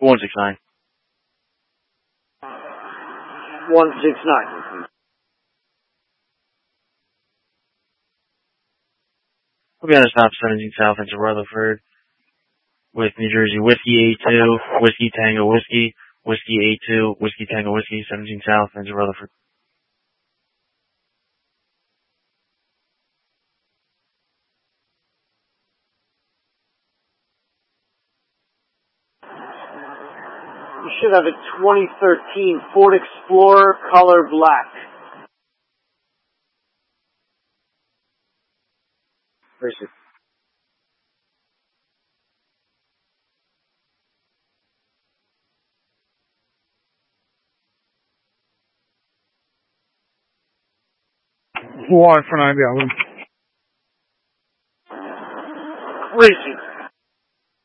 169. 169. We'll be on a stop 17 South into Rutherford with New Jersey Whiskey A2, Whiskey Tango Whiskey, Whiskey A2, Whiskey Tango Whiskey, 17 South into Rutherford. You should have a 2013 Ford Explorer color black. Where is it? Who on for 9 Alvin? Racing.